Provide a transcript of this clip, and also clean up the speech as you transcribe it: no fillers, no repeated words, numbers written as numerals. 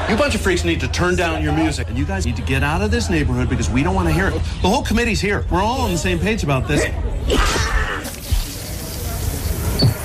You bunch of freaks need to turn down your music. And you guys need to get out of this neighborhood because we don't want to hear it. The whole committee's here. We're all on the same page about this.